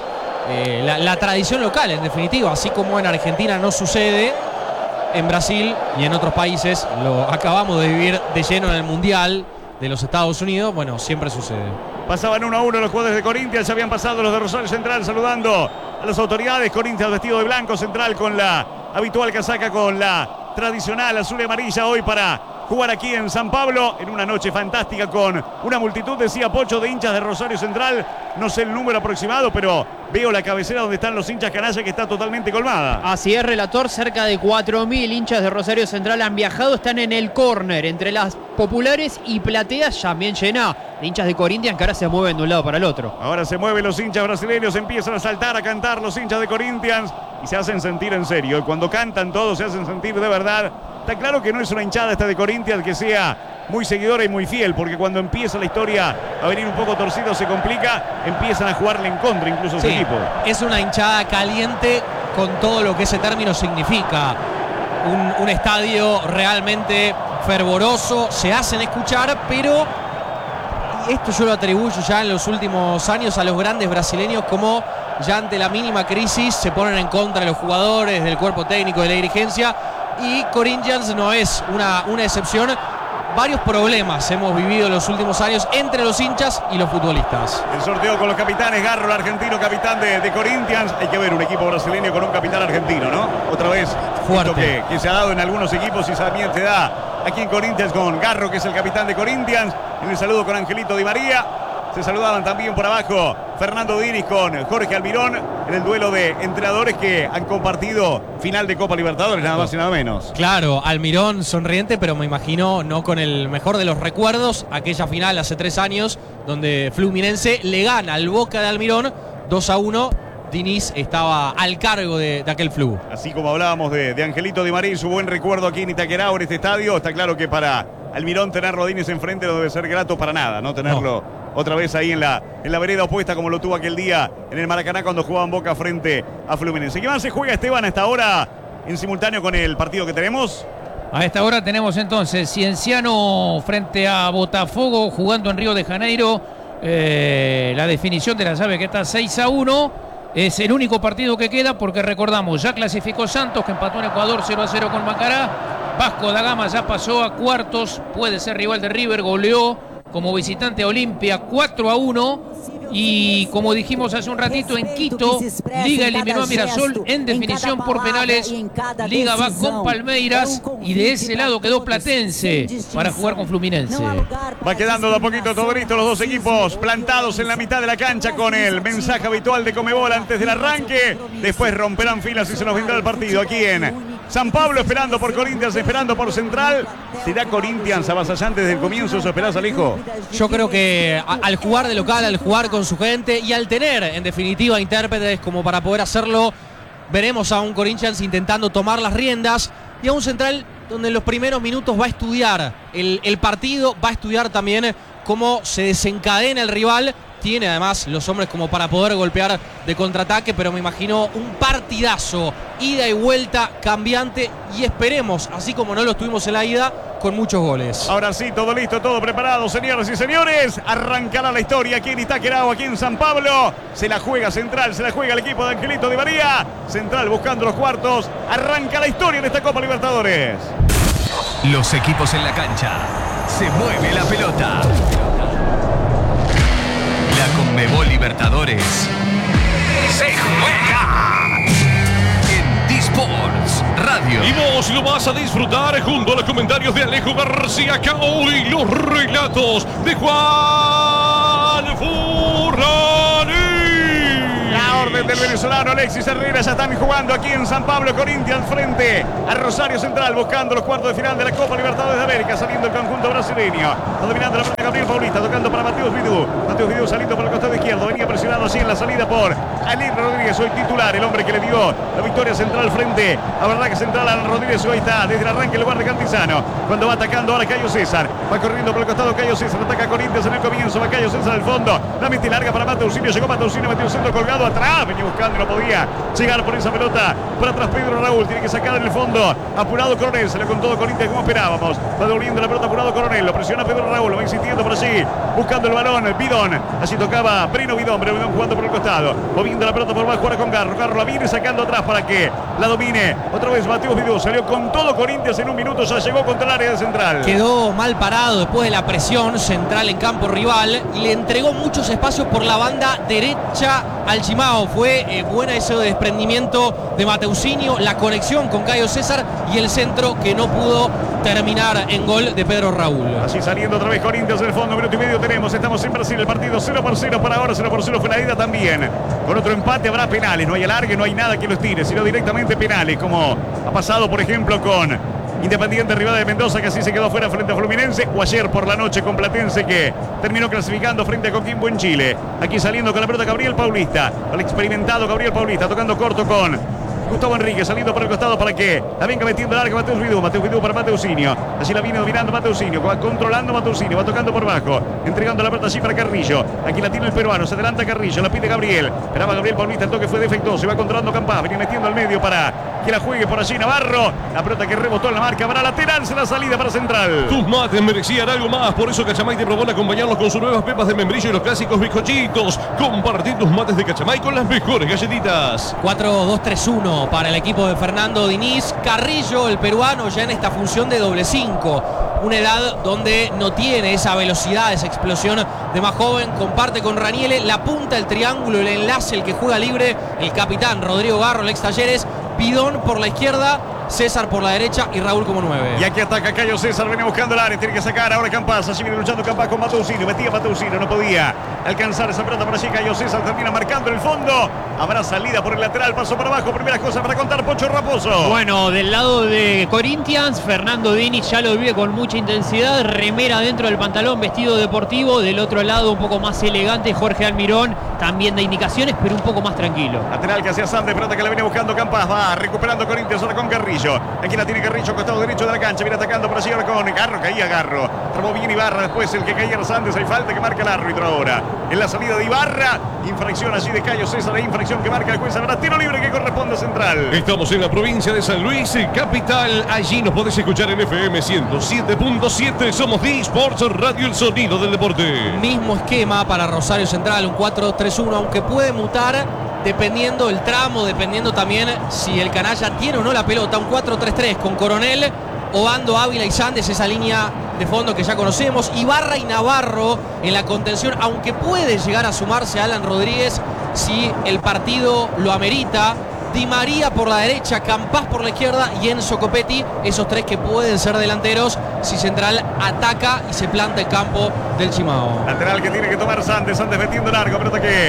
la tradición local, en definitiva. Así como en Argentina no sucede, en Brasil y en otros países lo acabamos de vivir de lleno en el Mundial de los Estados Unidos. Bueno, siempre sucede. Pasaban 1-1 los jugadores de Corinthians, ya habían pasado los de Rosario Central saludando a las autoridades. Corinthians vestido de blanco, Central con la habitual casaca, con la tradicional azul y amarilla, hoy para jugar aquí en San Pablo, en una noche fantástica con una multitud, decía Pocho, de hinchas de Rosario Central. No sé el número aproximado, pero veo la cabecera donde están los hinchas canalla que está totalmente colmada. Así es, relator, cerca de 4.000 hinchas de Rosario Central han viajado, están en el córner, entre las populares y plateas, ya bien llena de hinchas de Corinthians que ahora se mueven de un lado para el otro. Ahora se mueven los hinchas brasileños, empiezan a saltar, a cantar los hinchas de Corinthians y se hacen sentir en serio. Y cuando cantan todos se hacen sentir de verdad. Está claro que no es una hinchada esta de Corinthians que sea muy seguidora y muy fiel, porque cuando empieza la historia a venir un poco torcido se complica, empiezan a jugarle en contra incluso a su equipo. Es una hinchada caliente con todo lo que ese término significa. Un estadio realmente fervoroso, se hacen escuchar, pero esto yo lo atribuyo ya en los últimos años a los grandes brasileños, como ya ante la mínima crisis se ponen en contra de los jugadores, del cuerpo técnico, de la dirigencia. Y Corinthians no es una excepción. Varios problemas hemos vivido en los últimos años entre los hinchas y los futbolistas. El sorteo con los capitanes, Garro, el argentino capitán de Corinthians. Hay que ver un equipo brasileño con un capitán argentino, ¿no? Otra vez, fuerte. Que se ha dado en algunos equipos y también se da aquí en Corinthians con Garro, que es el capitán de Corinthians. En el saludo con Angelito Di María. Se saludaban también por abajo Fernando Diniz con Jorge Almirón en el duelo de entrenadores que han compartido final de Copa Libertadores, nada más y nada menos. Claro, Almirón sonriente, pero me imagino no con el mejor de los recuerdos, aquella final hace 3 años donde Fluminense le gana al Boca de Almirón 2-1. Diniz estaba al cargo de aquel Flu. Así como hablábamos de Angelito Di María y su buen recuerdo aquí en Itaquerao, en este estadio, está claro que para Almirón tenerlo a Diniz enfrente no debe ser grato para nada, ¿no? Tenerlo otra vez ahí en la vereda opuesta como lo tuvo aquel día en el Maracaná cuando jugaban Boca frente a Fluminense. ¿Qué más se juega, Esteban, a esta hora en simultáneo con el partido que tenemos? A esta hora tenemos entonces Cienciano frente a Botafogo jugando en Río de Janeiro. La definición de la llave que está 6-1. Es el único partido que queda porque recordamos, ya clasificó Santos, que empató en Ecuador 0-0 con Macará. Vasco da Gama ya pasó a cuartos, puede ser rival de River, goleó como visitante a Olimpia 4-1. Y como dijimos hace un ratito, en Quito, Liga eliminó a Mirasol en definición por penales. Liga va con Palmeiras y de ese lado quedó Platense para jugar con Fluminense. Va quedando de a poquito todo listo, los dos equipos plantados en la mitad de la cancha con el mensaje habitual de Conmebol antes del arranque. Después romperán filas y se nos vendrá el partido aquí en San Pablo, esperando por Corinthians, esperando por Central. ¿Será Corinthians avasallante desde el comienzo? ¿Eso esperás, Alejo? Yo creo que al jugar de local, al jugar con su gente y al tener, en definitiva, intérpretes como para poder hacerlo veremos a un Corinthians intentando tomar las riendas y a un Central donde en los primeros minutos va a estudiar el partido, va a estudiar también cómo se desencadena el rival. Tiene además los hombres como para poder golpear de contraataque, pero me imagino un partidazo, ida y vuelta, cambiante, y esperemos, así como no lo estuvimos en la ida, con muchos goles. Ahora sí, todo listo, todo preparado, señoras y señores. Arrancará la historia aquí en Itaquerao, aquí en San Pablo. Se la juega Central, se la juega el equipo de Angelito Di María. Central buscando los cuartos. Arranca la historia en esta Copa Libertadores. Los equipos en la cancha. Se mueve la pelota. La Conmebol Libertadores se juega en D-Sports Radio. Y vos lo vas a disfrutar junto a los comentarios de Alejo García Cao y los relatos de Juan Furlani. La orden del venezolano Alexis Herrera. Ya están jugando aquí en San Pablo. Corinthians frente a Rosario Central, buscando los cuartos de final de la Copa Libertadores de América. Saliendo el conjunto brasileño, está dominando la pelota Gabriel Paulista, tocando para Mateus Vidú. Mateus Vidú saliendo por el costado izquierdo, venía presionado así en la salida por Alí Rodríguez, hoy titular, el hombre que le dio la victoria Central frente a Barraca Central. Al Rodríguez hoy está desde el arranque el lugar de Cantizano, cuando va atacando ahora Cayo César, va corriendo por el costado Cayo César, ataca Corinthians en el comienzo, va Cayo César al fondo, la mente larga para Mateusinho, llegó Mateusinho, metió el centro colgado atrás, venía buscando y no podía llegar por esa pelota. Por atrás Pedro Raúl, tiene que sacar en el fondo, apurado Coronel, se le con todo Corinthians como esperábamos, va devolviendo la pelota apurado Coronel, lo presiona Pedro Raúl, lo va insistiendo por allí, buscando el balón, Bidón, así tocaba Breno Bidón jugando por el costado, moviendo la pelota por abajo ahora con Garro, Garro la viene sacando atrás para que la domine, otra vez Mateus Vidú, salió con todo Corinthians en un minuto, ya llegó contra el área de Central. Quedó mal parado después de la presión Central en campo rival y le entregó muchos espacios por la banda derecha al Chimao. Fue buena ese desprendimiento de Mateusinho, la conexión con Cayo César y el centro que no pudo terminar en gol de Pedro Raúl. Así saliendo otra vez Corinthians en el fondo, minuto y medio tenemos, estamos en Brasil, el partido 0-0 para ahora, 0-0 fue la ida también. Con otro empate habrá penales, no hay alargue, no hay nada que los tire, sino directamente penales, como ha pasado por ejemplo con Independiente Rivadavia de Mendoza, que así se quedó fuera frente a Fluminense, o ayer por la noche con Platense, que terminó clasificando frente a Coquimbo en Chile. Aquí saliendo con la pelota Gabriel Paulista, el experimentado Gabriel Paulista, tocando corto con Gustavo Enrique, saliendo por el costado para que la venga metiendo larga Mateus Vidú para Mateusinho, así la viene dominando Mateusinho, va controlando Mateusinho, va tocando por bajo, entregando la pelota allí para Carrillo, aquí la tiene el peruano, se adelanta Carrillo, la pide Gabriel, esperaba Gabriel Paulista, el toque fue defectuoso, va controlando Campás, venía metiendo al medio para que la juegue por allí Navarro, la pelota que rebotó en la marca, habrá lateral, se la salida para Central. Tus mates merecían algo más, por eso Cachamay te propone acompañarlos con sus nuevas pepas de membrillo y los clásicos bizcochitos. Compartir tus mates de Cachamay con las mejores galletitas. 4-2-3-1 para el equipo de Fernando Diniz. Carrillo, el peruano, ya en esta función de doble 5. Una edad donde no tiene esa velocidad, esa explosión de más joven. Comparte con Raniele la punta, el triángulo, el enlace, el que juega libre, el capitán Rodrigo Garro, el ex Talleres. Bidón por la izquierda, César por la derecha y Raúl como 9. Y aquí ataca Cayo César, viene buscando el área, tiene que sacar ahora Campás, allí viene luchando Campás con Mateusinho, metía Mateusinho, no podía alcanzar esa pelota por allí, Cayo César termina marcando en el fondo, habrá salida por el lateral, paso para abajo, primeras cosas para contar Pocho Raposo. Bueno, del lado de Corinthians, Fernando Diniz ya lo vive con mucha intensidad, remera dentro del pantalón, vestido deportivo, del otro lado un poco más elegante, Jorge Almirón, también da indicaciones, pero un poco más tranquilo. Lateral que hacía Sandes, pelota que la viene buscando Campás, va recuperando Corinthians ahora con Carrillo, aquí la tiene Carrillo, costado derecho de la cancha, viene atacando por allí ahora con Garro, caía Garro, trabó bien Ibarra, después el que caía era Sandes, hay falta que marca el árbitro ahora, en la salida de Ibarra, infracción allí de Cayo César, infracción que marca el juez, habrá tiro libre que corresponde a Central. Estamos en la provincia de San Luis, capital, allí nos podés escuchar en FM 107.7, somos D-Sports Radio, el sonido del deporte. Mismo esquema para Rosario Central, un 4-3-1, aunque puede mutar dependiendo el tramo, dependiendo también si el canalla tiene o no la pelota, un 4-3-3 con Coronel, Obando, Ávila y Sandes, esa línea de fondo que ya conocemos, Ibarra y Navarro en la contención, aunque puede llegar a sumarse Alan Rodríguez si el partido lo amerita. Di María por la derecha, Campás por la izquierda y Enzo Copetti, esos tres que pueden ser delanteros si Central ataca y se planta el campo del Chimao. Lateral que tiene que tomar Sandes, Sandes metiendo largo, pelota que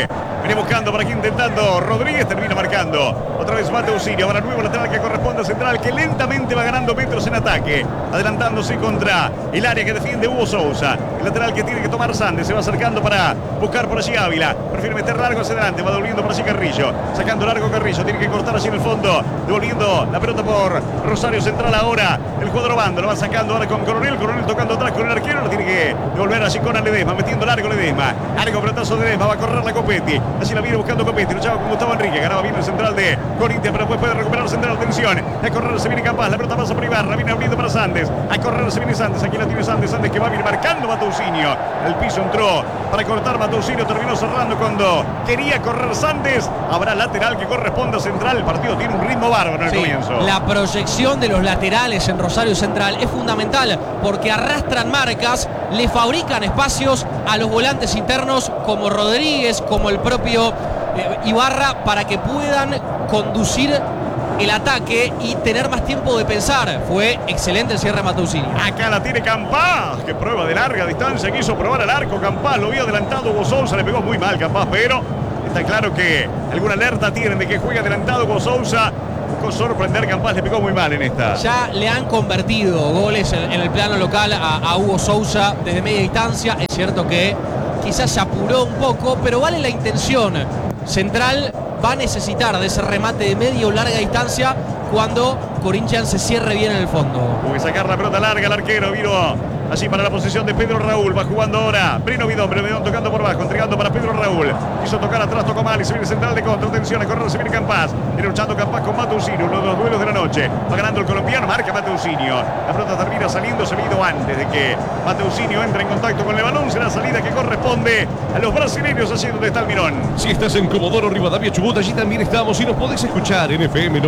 Viene buscando por aquí, intentando Rodríguez, termina marcando. Otra vez Mateusinho, ahora nuevo lateral que corresponde a central, que lentamente va ganando metros en ataque, adelantándose contra el área que defiende Hugo Sousa. El lateral que tiene que tomar Sandes, se va acercando para buscar por allí Ávila. Prefiere meter largo hacia adelante, va devolviendo por allí Carrillo. Sacando largo Carrillo, tiene que cortar allí en el fondo, devolviendo la pelota por Rosario Central ahora. El cuadro bando lo va sacando ahora con Coronel tocando atrás con el arquero, lo tiene que devolver allí con Ledesma, metiendo largo Ledesma. Largo pelotazo de Ledesma, va a correr la Copetti. Así la viene buscando Copetti, luchaba con Gustavo Enrique, ganaba bien el central de Corinthians, pero después puede recuperar central, atención. A correr se viene Capaz, la pelota pasa por Ibarra, viene abriendo para Sandes. A correr se viene Sandes, aquí la tiene Sandes que va a ir marcando Mateusinho. El piso entró para cortar Mateusinho, terminó cerrando cuando quería correr Sandes. Habrá lateral que corresponde a central. El partido tiene un ritmo bárbaro en el comienzo. La proyección de los laterales en Rosario Central es fundamental porque arrastran marcas, le fabrican espacios a los volantes internos como Rodríguez, como el propio Ibarra, para que puedan conducir el ataque y tener más tiempo de pensar. Fue excelente el cierre de Mateusinho. Acá la tiene Campás, que prueba de larga distancia, quiso probar al arco. Campás lo vio adelantado Hugo Sousa, le pegó muy mal Campás, pero está claro que alguna alerta tienen de que juega adelantado Hugo Sousa. Buscó sorprender, Campás le pegó muy mal en esta. Ya le han convertido goles en el plano local a Hugo Sousa desde media distancia. Es cierto que quizás se apuró un poco, pero vale la intención. Central va a necesitar de ese remate de media o larga distancia cuando Corinthians se cierre bien en el fondo. Tuvo que sacar la pelota larga, el arquero vino así para la posición de Pedro Raúl. Va jugando ahora Breno Vidón tocando por abajo, entregando para Pedro Raúl. Quiso tocar atrás, tocó mal y se viene central de contra. Atención, a correr se viene Campás. Viene luchando Campás con Mateusinho, uno de los duelos de la noche. Va ganando el colombiano, marca Mateusinho. La pelota termina saliendo, se ha ido antes de que Mateusinho entre en contacto con el balón. Será salida que corresponde a los brasileños, así donde está el Mirón. Si estás en Comodoro Rivadavia, Chubut, allí también estamos y nos podés escuchar en FM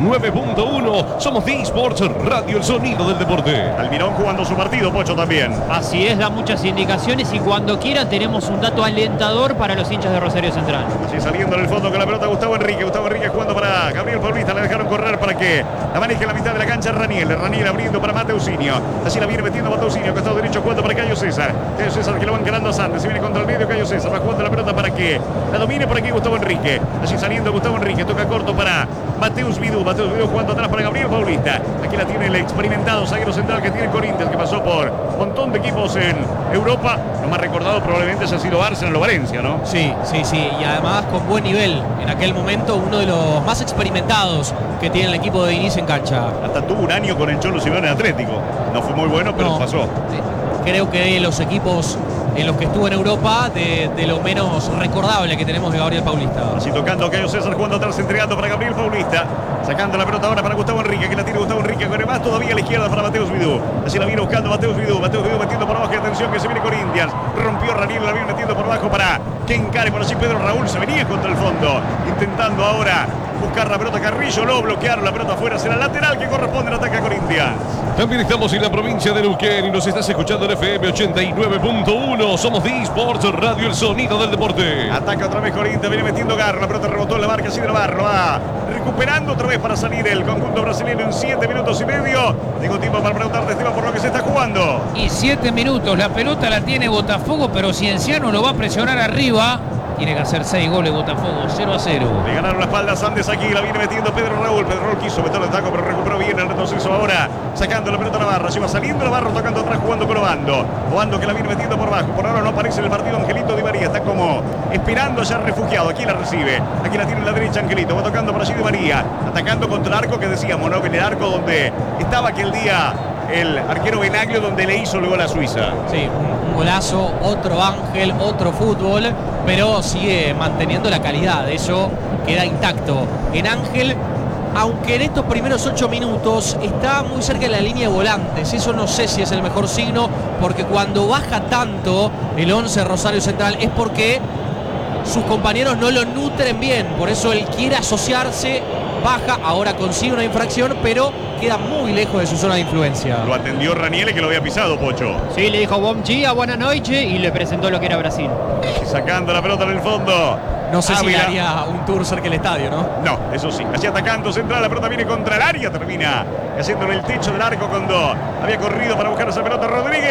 99.1. Somos D-Sports Radio, el sonido del deporte. Almirón jugando su partido, Pocho también. Así es, da muchas indicaciones y cuando quieran tenemos un dato alentador para los hinchas de Rosario Central. Así saliendo en el fondo con la pelota Gustavo Enrique jugando para Gabriel Paulista, la dejaron correr para que la maneje en la mitad de la cancha Raniel abriendo para Mateusinho. Así la viene metiendo Mateusinho, costado derecho jugando para Cayo César que lo van ganando a Sandes, se viene contra el medio Cayo César, va jugando la pelota para que la domine por aquí Gustavo Enrique. Así saliendo Gustavo Enrique, toca corto para Mateus Vidú jugando atrás para Gabriel Paulista. Aquí la tiene el experimentado zaguero central que tiene Corinthians, que pasó por un montón de equipos en Europa. Lo más recordado probablemente ha sido Arsenal o Valencia, ¿no? Sí. Y además con buen nivel. En aquel momento uno de los más experimentados que tiene el equipo de Diniz en cancha. Hasta tuvo un año con el Cholo Simeone Atlético. No fue muy bueno, pero pasó. Creo que de los equipos en los que estuvo en Europa, de lo menos recordable que tenemos de Gabriel Paulista. Así tocando Cayo César, jugando atrás, entregando para Gabriel Paulista. Sacando la pelota ahora para Gustavo Enrique, que la tiene Gustavo Enrique, con más todavía a la izquierda para Mateus Vidú. Así la viene buscando Mateus Vidú metiendo por abajo, y atención que se viene Corinthians. Rompió Raniel, la viene metiendo por abajo para que encare por allí Pedro Raúl, se venía contra el fondo. Intentando ahora buscar la pelota Carrillo, lo bloquearon, la pelota afuera, será lateral que corresponde al ataque a Corinthians. También estamos en la provincia de Neuquén y nos estás escuchando en FM 89.1. Somos D-Sports Radio, el sonido del deporte. Ataca otra vez Corinthians, viene metiendo Garro, la pelota rebotó en la marca, así de Navarro, va recuperando otra vez para salir el conjunto brasileño en 7 minutos y medio. Tengo tiempo para preguntarte, Esteban, por lo que se está jugando. Y 7 minutos, la pelota la tiene Botafogo, pero Cienciano lo va a presionar arriba. Tiene que hacer 6 goles Botafogo, 0-0. Le ganaron la espalda a Sandes aquí, la viene metiendo Pedro Raúl. Pedro Raúl quiso meter el taco, pero recuperó bien el retroceso ahora. Sacando la pelota a Navarra, se va saliendo Navarro, tocando atrás, jugando con Obando. Obando que la viene metiendo por abajo. Por ahora no aparece en el partido Angelito Di María, está como esperando allá refugiado. Aquí la recibe, aquí la tiene en la derecha Angelito, va tocando por allí Di María. Atacando contra el arco que decíamos, ¿no? En el arco donde estaba aquel día el arquero Benaglio, donde le hizo el gol a Suiza. Sí, un golazo, otro Ángel, otro fútbol, pero sigue manteniendo la calidad, eso queda intacto. En Ángel, aunque en estos primeros 8 minutos está muy cerca de la línea de volantes, eso no sé si es el mejor signo, porque cuando baja tanto el 11 Rosario Central es porque sus compañeros no lo nutren bien, por eso él quiere asociarse, baja, ahora consigue una infracción, pero queda muy lejos de su zona de influencia. Lo atendió Raniel, que lo había pisado, Pocho. Sí, le dijo bom dia, buenas noches, y le presentó lo que era Brasil. Sacando la pelota en el fondo. No sé Ávila. si haría un tour cerca del estadio, ¿no? No, eso sí. Así atacando central, la pelota viene contra el área, termina haciendo en el techo del arco cuando había corrido para buscar esa pelota Rodríguez.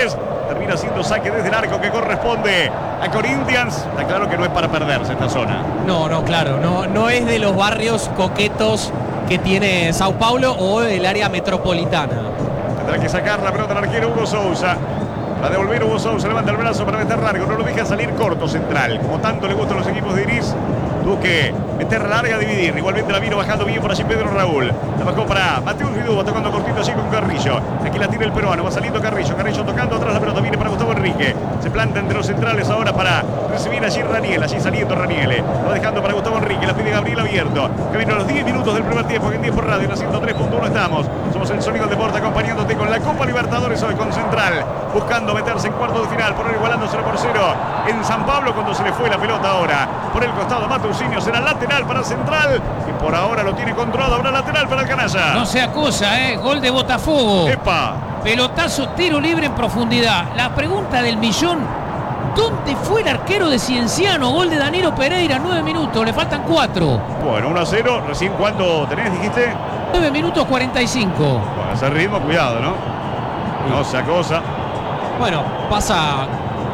termina siendo saque desde el arco que corresponde a Corinthians. Está claro que no es para perderse esta zona. No, claro, no es de los barrios coquetos que tiene Sao Paulo o del área metropolitana. Tendrá que sacar la pelota al arquero Hugo Sousa. Va a devolver Hugo Sousa, levanta el brazo para meter largo, no lo deja salir corto central, como tanto le gustan los equipos de Iris. Tuvo que meter larga, dividir. Igualmente la vino bajando bien por allí Pedro Raúl. La bajó para Mateus Vidú, va tocando cortito allí con Carrillo. Aquí la tira el peruano, va saliendo Carrillo. Carrillo tocando atrás la pelota, viene para Gustavo Enrique. Se planta entre los centrales ahora para recibir allí Raniel. Allí saliendo Raniel. Va dejando para Gustavo Enrique, la pide Gabriel Abierto. Que vino a los 10 minutos del primer tiempo, que en 10 por radio, en la 103.1 estamos. Somos el Sonido del Deporte acompañándote con la Copa Libertadores hoy con Central. Buscando meterse en cuartos de final, por igualando 0-0 en San Pablo cuando se le fue la pelota ahora. Por el costado Mateusinho será lateral para Central y por ahora lo tiene controlado. Habrá lateral para el canalla. No se acusa, gol de Botafogo. ¡Epa! Pelotazo, tiro libre en profundidad. La pregunta del millón: ¿dónde fue el arquero de Cienciano? Gol de Danilo Pereira, 9 minutos, le faltan 4. Bueno, 1-0, recién ¿cuánto tenés, dijiste? 9 minutos 45. Bueno, ese ritmo, cuidado, ¿no? No se acosa. Bueno, pasa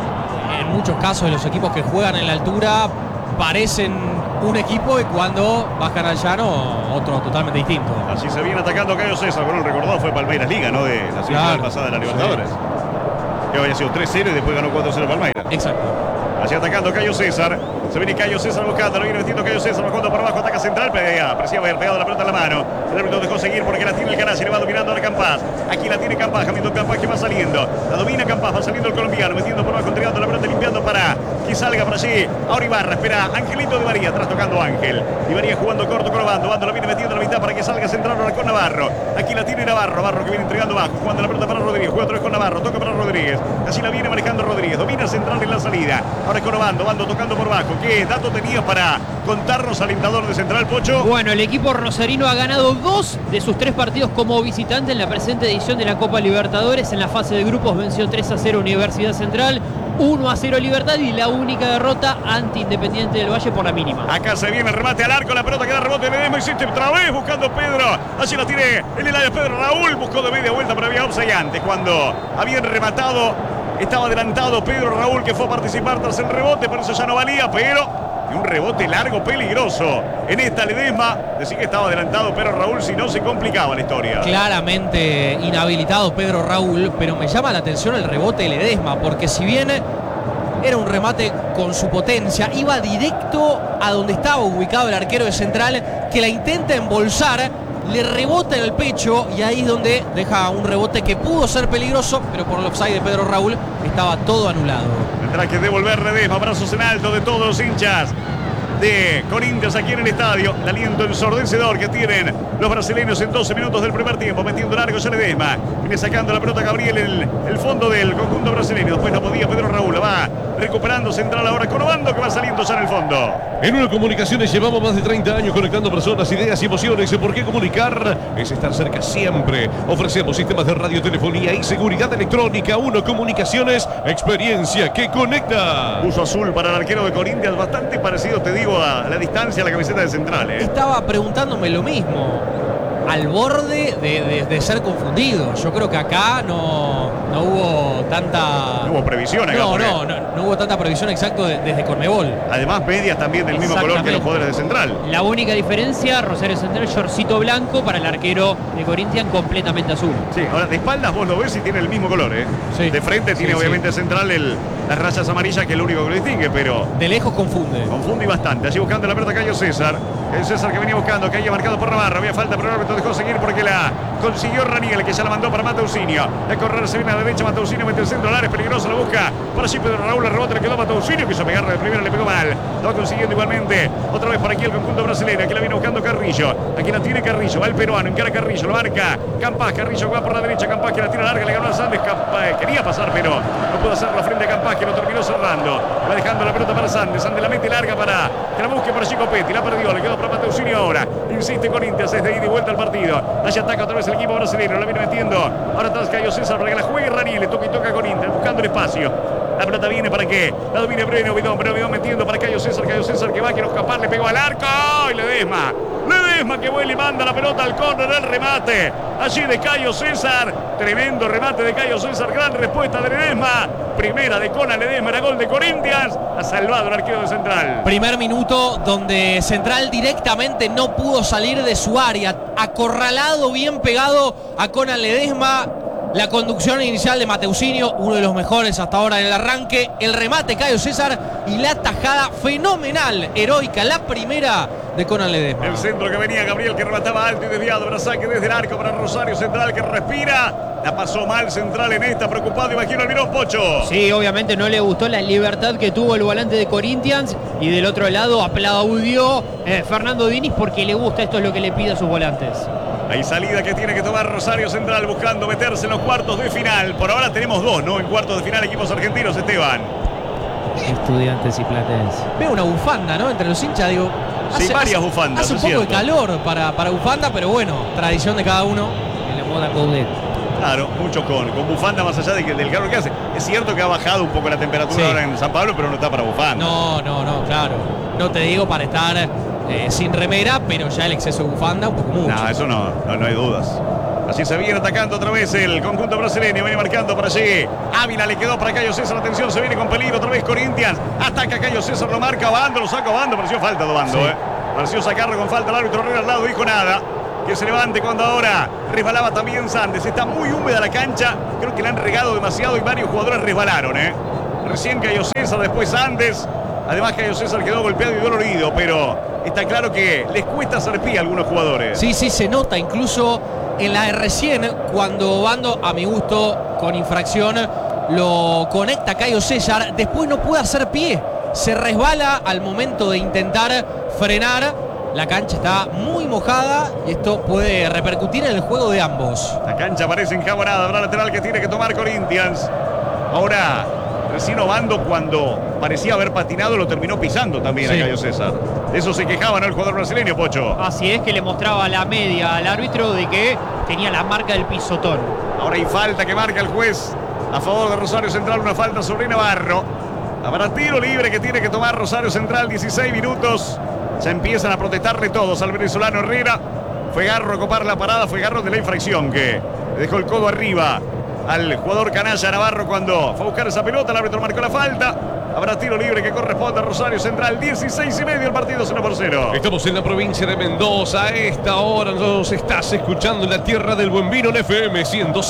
en muchos casos de los equipos que juegan en la altura, parecen un equipo y cuando bajan al llano, otro totalmente distinto. Así se viene atacando Cayo César, bueno, el recordado fue Palmeiras Liga, ¿no? De la final pasada de la Libertadores. Sí. Que había sido 3-0 y después ganó 4-0 Palmeiras. Exacto. Así atacando Cayo César. Se viene Cayo César buscando, lo viene metiendo Cayo César, bajando por abajo, ataca Central, parecía haber pegado la pelota en la mano. El árbitro dejó seguir porque la tiene el canalla, le va dominando a la Campas. Aquí la tiene Campas, Hamilton Campas que va saliendo. La domina Campas, va saliendo el colombiano, metiendo por abajo, entregando la pelota, limpiando para que salga por allí. Ahora Ibarra, espera Angelito Di María, atrás tocando Ángel. Di María jugando corto con Bando, Bando la viene metiendo a la mitad para que salga Central ahora con Navarro. Aquí la tiene Navarro que viene entregando bajo, jugando la pelota para Rodríguez, juega otra vez con Navarro, toca para Rodríguez. Así la viene manejando Rodríguez, domina Central en la salida. Ahora con Bando tocando por bajo. ¿Qué dato tenía para contarnos alentador de Central, Pocho? Bueno, el equipo rosarino ha ganado 2 de sus 3 partidos como visitante en la presente edición de la Copa Libertadores. En la fase de grupos venció 3-0 Universidad Central, 1-0 Libertad y la única derrota ante Independiente del Valle por la mínima. Acá se viene el remate al arco, la pelota queda rebote de Ledesma, insiste otra vez buscando Pedro. Allí la tiene en el área Pedro Raúl, buscó de media vuelta pero había offside antes cuando habían rematado. Estaba adelantado Pedro Raúl que fue a participar tras el rebote, por eso ya no valía, pero un rebote largo, peligroso. En esta Ledesma, decía que estaba adelantado Pedro Raúl, si no se complicaba la historia. Claramente inhabilitado Pedro Raúl, pero me llama la atención el rebote de Ledesma, porque si bien era un remate con su potencia, iba directo a donde estaba ubicado el arquero de Central, que la intenta embolsar, le rebota en el pecho y ahí es donde deja un rebote que pudo ser peligroso, pero por el offside de Pedro Raúl estaba todo anulado. Tendrá que devolver Ledesma, brazos en alto de todos los hinchas de Corinthians aquí en el estadio. El aliento ensordecedor que tienen los brasileños en 12 minutos del primer tiempo, metiendo largo ya Ledesma. Viene sacando la pelota Gabriel en el fondo del conjunto brasileño. Después no podía Pedro Raúl, la va recuperando Central ahora con Obando que va saliendo ya en el fondo. En Una Comunicaciones llevamos más de 30 años conectando personas, ideas y emociones. ¿Por qué comunicar? Es estar cerca siempre. Ofrecemos sistemas de radiotelefonía y seguridad electrónica. Uno Comunicaciones, experiencia que conecta. Uso azul para el arquero de Corinthians, bastante parecido, te digo, a la distancia a la camiseta de Central. Estaba preguntándome lo mismo. Al borde de ser confundido. Yo creo que acá no hubo tanta... No hubo previsión acá. No hubo tanta previsión exacto desde Conmebol. Además, medias también del mismo color que los jugadores de Central. La única diferencia, Rosario Central, shortcito blanco, para el arquero de Corinthians completamente azul. Sí, ahora de espaldas vos lo ves y tiene el mismo color, Sí. De frente tiene obviamente Central las rayas amarillas, que es lo único que lo distingue, pero... De lejos confunde. Confunde bastante. Allí buscando la pelota Cayo César. El César que venía buscando, que haya marcado por Navarro. Había falta, pero el árbitro dejó seguir porque la consiguió Raniel, que ya la mandó para Mateusinho. De correr se viene a la derecha, Mateusinho mete el centro al área, es peligroso, la busca. Para allí Pedro Raúl, el rebote le quedó a Mateusinho, quiso pegarle de primera, le pegó mal. Lo va consiguiendo igualmente. Otra vez por aquí el conjunto brasileño. Aquí la viene buscando Carrillo. Aquí la tiene Carrillo, va el peruano, encara Carrillo, lo marca Campas. Carrillo va por la derecha, Campas que la tira larga, le ganó a Sandes. Quería pasar, pero no pudo hacerlo frente a Campas, que lo terminó cerrando. Va dejando la pelota para Sandes. Sandes la mete larga para que la busque para Chico Petti. La perdió, le quedó para Mateusinho ahora. Insiste Corinthians, es de ida y vuelta al partido. Allí ataca otra vez el equipo brasileño, la viene metiendo. Ahora atrás Cayo César para que la juegue Raniel, le toca y toca Corinthians, buscando el espacio. La pelota viene para que la domine Breno Vidón metiendo para Cayo César que va, quiere escapar, le pegó al arco y Ledesma Ledesma que vuelve y manda la pelota al córner, el remate. Allí de Cayo César. Tremendo remate de Cayo César. Gran respuesta de Ledesma. Primera de Conan Ledesma, era gol de Corinthians. Ha salvado el arquero de Central. Primer minuto donde Central directamente no pudo salir de su área. Acorralado, bien pegado a Conan Ledesma. La conducción inicial de Mateusinho, uno de los mejores hasta ahora en el arranque. El remate Cayo César y la tajada fenomenal, heroica, la primera de Conan Ledesma. El centro que venía Gabriel, que remataba alto y desviado. Brazaque desde el arco para Rosario Central, que respira. La pasó mal Central en esta, preocupado, imagino el miró Pocho. Sí, obviamente no le gustó la libertad que tuvo el volante de Corinthians. Y del otro lado aplaudió Fernando Diniz porque le gusta, esto es lo que le pide a sus volantes. Hay salida que tiene que tomar Rosario Central buscando meterse en los cuartos de final. Por ahora tenemos dos, ¿no? En cuartos de final equipos argentinos, Esteban. Estudiantes y Platense. Veo una bufanda, ¿no? Entre los hinchas, digo. Sí, varias bufandas. Hace un poco de calor para bufanda, pero bueno, tradición de cada uno. En la moda Coudet. Claro, mucho con bufanda más allá del calor que hace. Es cierto que ha bajado un poco la temperatura ahora en San Pablo, pero no está para bufanda. No, claro. No te digo para estar sin remera, pero ya el exceso de bufanda un poco mucho. No, eso no hay dudas. Así se viene atacando otra vez el conjunto brasileño. Viene marcando por allí. Ávila le quedó para Cayo César. Atención, se viene con peligro. Otra vez Corinthians. Ataca Cayo César, lo marca Bando, lo saca Bando. Pareció falta de Bando, Pareció sacarlo con falta. El árbitro Herrera al lado dijo nada. Que se levante cuando ahora resbalaba también Sandes. Está muy húmeda la cancha. Creo que le han regado demasiado y varios jugadores resbalaron, Recién Cayo César, después Sandes. Además Cayo César quedó golpeado y dolorido, pero está claro que les cuesta hacer pie a algunos jugadores. Sí, se nota incluso en la de recién, cuando Bando, a mi gusto, con infracción, lo conecta Cayo César. Después no puede hacer pie. Se resbala al momento de intentar frenar. La cancha está muy mojada y esto puede repercutir en el juego de ambos. La cancha parece enjabonada. Habrá lateral que tiene que tomar Corinthians. Ahora, recién Bando, cuando parecía haber patinado, lo terminó pisando también a Cayo César. De eso se quejaba, ¿no? El jugador brasileño, Pocho. Así es, que le mostraba la media al árbitro de que tenía la marca del pisotón. Ahora hay falta que marca el juez a favor de Rosario Central. Una falta sobre Navarro. Habrá tiro libre que tiene que tomar Rosario Central. 16 minutos. Ya empiezan a protestarle todos al venezolano Herrera. Fue Garro a copar la parada. Fue Garro de la infracción que dejó el codo arriba al jugador canalla Navarro cuando fue a buscar esa pelota. El árbitro marcó la falta. Habrá tiro libre que corresponde a Rosario Central. 16:30, el partido 1-0. Estamos en la provincia de Mendoza. A esta hora nos estás escuchando en la tierra del buen vino en FM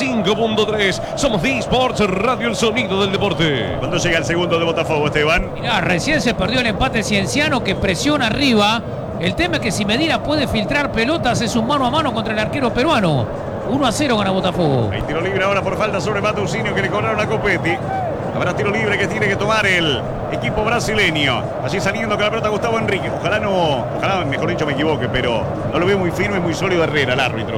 105.3. Somos D-Sports, Radio El Sonido del Deporte. Cuando llega el segundo de Botafogo, Esteban. Mirá, recién se perdió el empate Cienciano, que presiona arriba. El tema es que si Medina puede filtrar pelotas, es un mano a mano contra el arquero peruano. 1-0 gana Botafogo. Hay tiro libre ahora por falta sobre Mateusinho, que le cobraron a Copetti. Habrá tiro libre que tiene que tomar el equipo brasileño. Allí saliendo con la pelota Gustavo Enrique. Ojalá, mejor dicho, me equivoque, pero no lo veo muy firme, muy sólido Herrera, el árbitro.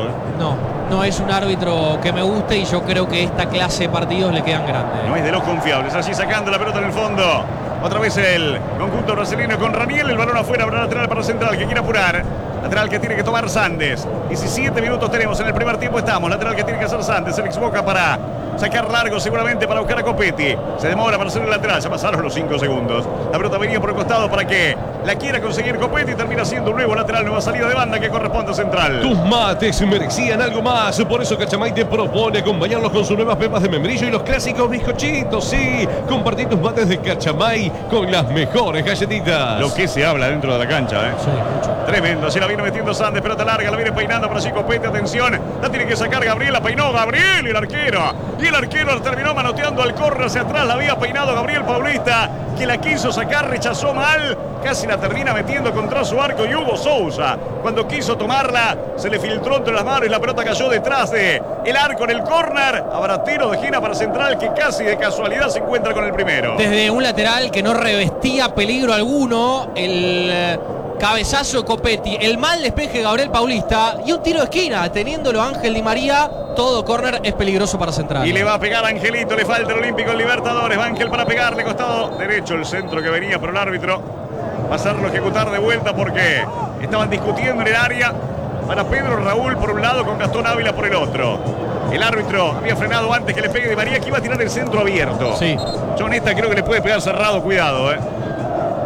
No es un árbitro que me guste y yo creo que esta clase de partidos le quedan grandes. No es de los confiables. Allí sacando la pelota en el fondo. Otra vez el conjunto brasileño con Raniel. El balón afuera, habrá lateral para Central que quiere apurar. Lateral que tiene que tomar Sandes. 17 minutos tenemos en el primer tiempo. Estamos. Lateral que tiene que hacer Sandes. El Boca para sacar largo seguramente para buscar a Copetti. Se demora para hacer el lateral. Ya pasaron los 5 segundos. La pelota venía por el costado para que la quiera conseguir Copetti. Termina siendo un nuevo lateral. Nueva salida de banda que corresponde a Central. Tus mates merecían algo más. Por eso Cachamay te propone acompañarlos con sus nuevas pepas de membrillo y los clásicos bizcochitos. Sí, compartir tus mates de Cachamay con las mejores galletitas. Lo que se habla dentro de la cancha, Sí, mucho. Tremendo. Así la viene metiendo Sandes. Pelota larga. La viene peinando para allí Copetti. Atención. La tiene que sacar Gabriel. La peinó Gabriel y el arquero. Y el arquero terminó manoteando al córner hacia atrás. La había peinado Gabriel Paulista, que la quiso sacar, rechazó mal. Casi la termina metiendo contra su arco. Y Hugo Sousa, cuando quiso tomarla, se le filtró entre las manos y la pelota cayó detrás de el arco en el córner. Habrá tiro de esquina para Central, que casi de casualidad se encuentra con el primero. Desde un lateral que no revestía peligro alguno, el cabezazo de Copetti, el mal despeje de Gabriel Paulista y un tiro de esquina, teniéndolo Ángel Di María. Todo córner es peligroso para Central. Y le va a pegar a Angelito, le falta el Olímpico en Libertadores. Va Ángel para pegarle, costado derecho el centro que venía, pero el árbitro va a hacerlo ejecutar de vuelta porque estaban discutiendo en el área. Para Pedro Raúl por un lado, con Gastón Ávila por el otro. El árbitro había frenado antes que le pegue Di María, que iba a tirar el centro abierto. Sí. Yo en esta creo que le puede pegar cerrado, cuidado,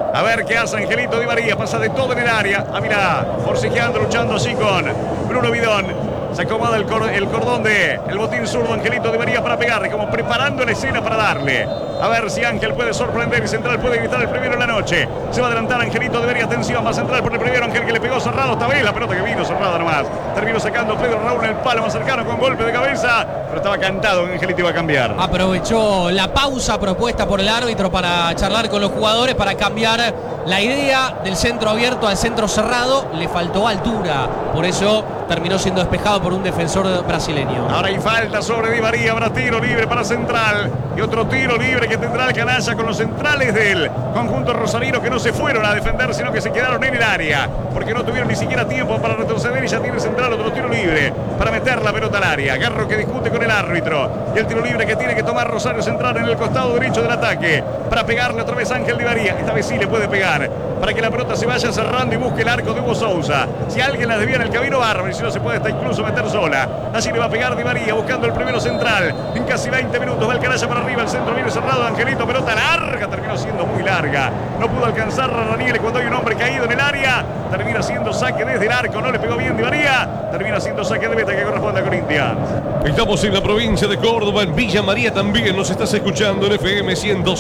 A ver qué hace Angelito Di María. Pasa de todo en el área. Ah, mira, forcejeando, luchando así con Bruno Bidón. Se acomoda el cordón de el botín zurdo Angelito Di María para pegarle, como preparando la escena para darle. A ver si Ángel puede sorprender y Central puede evitar el primero en la noche. Se va a adelantar Angelito Di María. Atención, va a Central por el primero. Ángel que le pegó cerrado. Esta vez la pelota que vino cerrada nomás. Terminó sacando Pedro Raúl en el palo más cercano con golpe de cabeza. Pero estaba cantado que Angelito iba a cambiar. Aprovechó la pausa propuesta por el árbitro para charlar con los jugadores, para cambiar la idea del centro abierto al centro cerrado. Le faltó altura. Por eso terminó siendo despejado por un defensor brasileño. Ahora hay falta sobre Di María. Habrá tiro libre para Central. Y otro tiro libre que tendrá el canalla con los centrales del conjunto rosarino, que no se fueron a defender, sino que se quedaron en el área. Porque no tuvieron ni siquiera tiempo para retroceder. Y ya tiene Central otro tiro libre para meter la pelota al área. Garro que discute con el árbitro. Y el tiro libre que tiene que tomar Rosario Central en el costado derecho del ataque. Para pegarle otra vez a Ángel Di María. Esta vez sí le puede pegar. Para que la pelota se vaya cerrando y busque el arco de Hugo Sousa. Si alguien la desvía en el camino, bárbaro. Y si no, se puede hasta incluso meter sola. Así le va a pegar Di María buscando el primero Central. En casi 20 minutos va el canalla para arriba. El centro viene cerrado. Angelito, pelota larga. Terminó siendo muy larga. No pudo alcanzar a Ranieri cuando hay un hombre caído en el área. Termina siendo saque desde el arco. No le pegó bien Di María. Termina siendo saque de meta que corresponde a Corinthians. Estamos en la provincia de Córdoba, en Villa María también. Nos estás escuchando en FM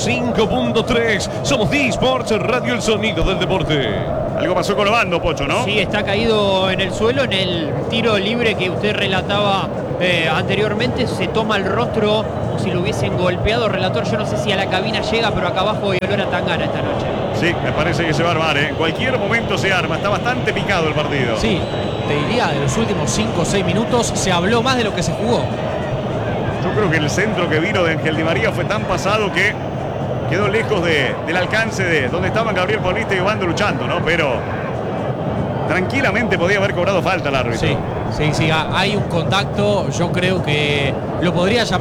105.3. Somos D-Sports, Radio El Sonido del Deporte. Algo pasó con Obando, Pocho, ¿no? Sí, está caído en el suelo en el tiro libre que usted relataba anteriormente. Se toma el rostro como si lo hubiesen golpeado. Relator, yo no sé si a la cabina llega, pero acá abajo hay olor a Tangana esta noche. Sí, me parece que se va a armar, ¿eh? En cualquier momento se arma. Está bastante picado el partido. Sí, te diría, de los últimos 5 o 6 minutos se habló más de lo que se jugó. Yo creo que el centro que vino de Ángel Di María fue tan pasado que quedó lejos del alcance de donde estaban Gabriel Paulista y Obando luchando, ¿no? Pero tranquilamente podía haber cobrado falta el árbitro. Sí, hay un contacto. Yo creo que lo podría llamar